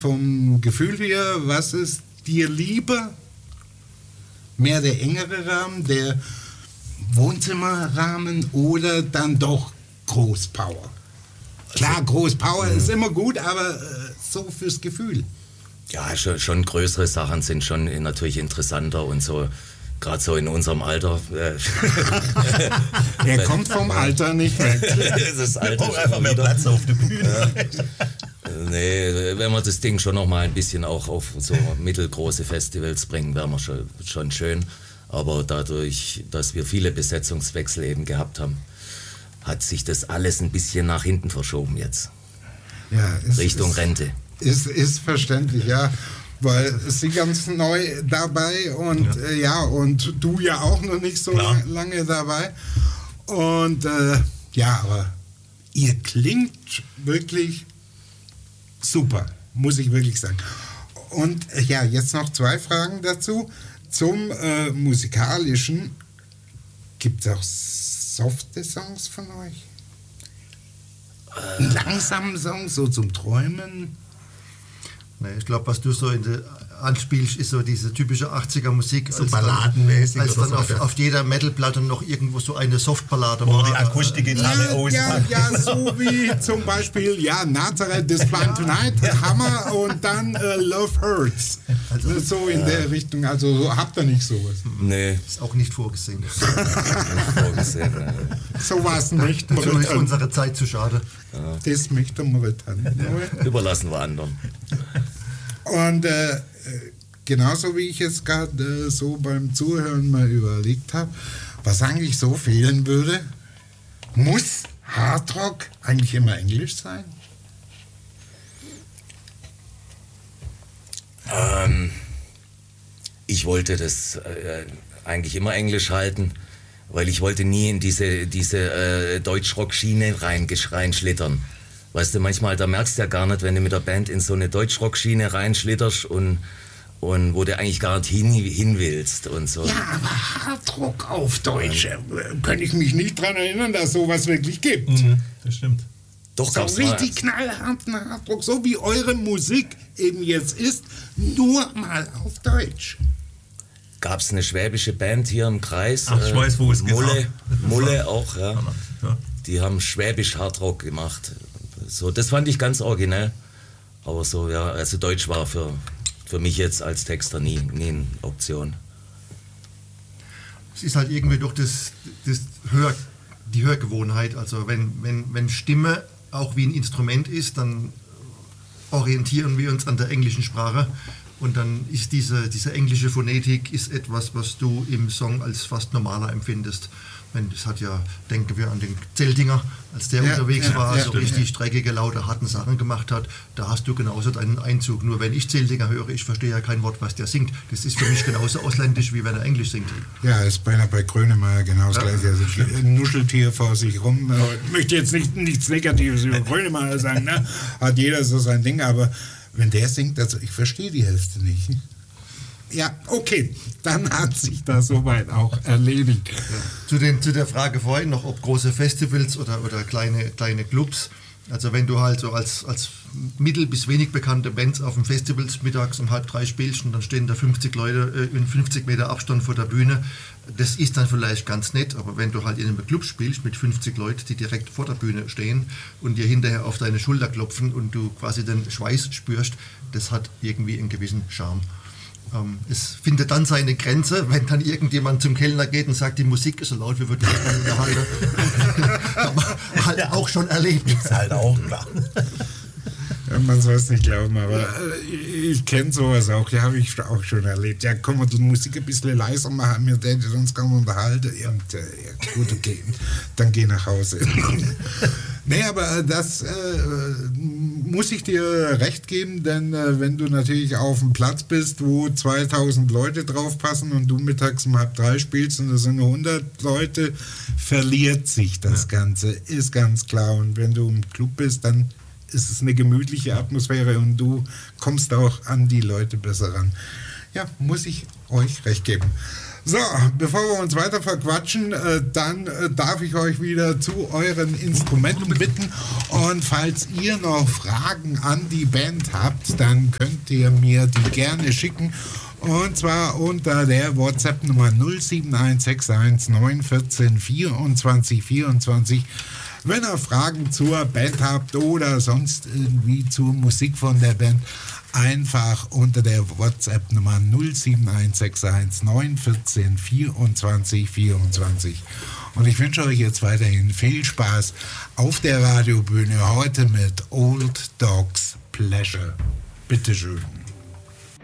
vom Gefühl her, was ist dir lieber? Mehr der engere Rahmen, der Wohnzimmerrahmen oder dann doch Großpower? Klar, Großpower ist immer gut, aber so fürs Gefühl. Ja, schon größere Sachen sind schon natürlich interessanter und so, gerade so in unserem Alter. Er kommt vom Alter nicht weg. Das Alter braucht einfach mehr Platz auf der Bühne. Nee, wenn wir das Ding schon noch mal ein bisschen auch auf so mittelgroße Festivals bringen, wäre wir schon schön. Aber dadurch, dass wir viele Besetzungswechsel eben gehabt haben, hat sich das alles ein bisschen nach hinten verschoben jetzt. Ja, Richtung Rente. Ist verständlich, ja. Weil sie ganz neu dabei und und du ja auch noch nicht so lange dabei. Und aber ihr klingt wirklich super, muss ich wirklich sagen. Und jetzt noch 2 Fragen dazu. Zum Musikalischen, gibt es auch softe Songs von euch? Langsame Songs, so zum Träumen? Nee, ich glaube, was du so anspielst, ist so diese typische 80er Musik. So balladenmäßig. Als dann auf jeder Metalplatte noch irgendwo so eine Softballade war. Wo die Akustikgitarre auspackt. Ja, so wie zum Beispiel, Nazareth, This Blind Tonight, Hammer und dann Love Hurts. Also, so in der Richtung, also habt ihr nicht sowas? Nee. Ist auch nicht vorgesehen. So was möchten wir dann. Ist unsere Zeit zu schade. Ja. Das möchten wir dann. Überlassen wir anderen. Und genauso wie ich es gerade so beim Zuhören mal überlegt habe, was eigentlich so fehlen würde, muss Hardrock eigentlich immer Englisch sein? Ich wollte das eigentlich immer Englisch halten, weil ich wollte nie in diese Deutschrock-Schiene reinschlittern. Weißt du, manchmal, da merkst du ja gar nicht, wenn du mit der Band in so eine Deutschrock-Schiene reinschlitterst und wo du eigentlich gar nicht hin willst und so. Ja, aber Hardrock auf Deutsch, kann ich mich nicht daran erinnern, dass sowas wirklich gibt. Das stimmt. Doch, so richtig knallharten Hardrock, so wie eure Musik eben jetzt ist, nur mal auf Deutsch. Gab es eine schwäbische Band hier im Kreis? Ach, ich weiß, wo es geht. Mulle auch, ja. Die haben schwäbisch Hardrock gemacht. So, das fand ich ganz originell. Aber so, also Deutsch war für mich jetzt als Texter nie eine Option. Es ist halt irgendwie durch die Hörgewohnheit. Also wenn Stimme auch wie ein Instrument ist, dann orientieren wir uns an der englischen Sprache. Und dann ist diese englische Phonetik ist etwas, was du im Song als fast normaler empfindest. Das hat ja, denken wir an den Zeltinger, als der unterwegs war, so richtig dreckige, laute, harten Sachen gemacht hat, da hast du genauso deinen Einzug. Nur wenn ich Zeltinger höre, ich verstehe ja kein Wort, was der singt. Das ist für mich genauso ausländisch, wie wenn er Englisch singt. Ja, ist beinahe bei Grönemeyer genau das Gleiche. Also nuschelt hier vor sich rum. Ich möchte jetzt nichts Negatives über Grönemeyer sagen, ne? Hat jeder so sein Ding, aber wenn der singt, also ich verstehe die Hälfte nicht. Ja, okay, dann hat sich das soweit auch erledigt. Ja. Zu der Frage vorhin noch, ob große Festivals oder kleine Clubs. Also wenn du halt so als mittel- bis wenig bekannte Bands auf dem Festivals mittags um 2:30 spielst und dann stehen da 50 Leute in 50 Meter Abstand vor der Bühne, das ist dann vielleicht ganz nett, aber wenn du halt in einem Club spielst mit 50 Leuten, die direkt vor der Bühne stehen und dir hinterher auf deine Schulter klopfen und du quasi den Schweiß spürst, das hat irgendwie einen gewissen Charme. Es findet dann seine Grenze, wenn dann irgendjemand zum Kellner geht und sagt, die Musik ist so laut, wir würden uns dann unterhalten. Aber halt auch schon erlebt. Ist halt auch klar. Ja, man soll es nicht glauben, aber ich kenne sowas auch, ja, habe ich auch schon erlebt. Ja, kann man die Musik ein bisschen leiser machen, wir hätten uns gar nicht unterhalten. Und, gut, okay, dann geh nach Hause. Nee, aber das muss ich dir recht geben, denn wenn du natürlich auf dem Platz bist, wo 2000 Leute drauf passen und du mittags um 2:30 spielst und das sind 100 Leute, verliert sich das Ganze, ist ganz klar. Und wenn du im Club bist, dann ist es eine gemütliche Atmosphäre und du kommst auch an die Leute besser ran. Ja, muss ich euch recht geben. So, bevor wir uns weiter verquatschen, dann darf ich euch wieder zu euren Instrumenten bitten. Und falls ihr noch Fragen an die Band habt, dann könnt ihr mir die gerne schicken. Und zwar unter der WhatsApp-Nummer 07161 914 24 24. Wenn ihr Fragen zur Band habt oder sonst irgendwie zur Musik von der Band, einfach unter der WhatsApp-Nummer 07161 914 24 24. Und ich wünsche euch jetzt weiterhin viel Spaß auf der Radiobühne heute mit Old Dog's Pleasure. Bitteschön.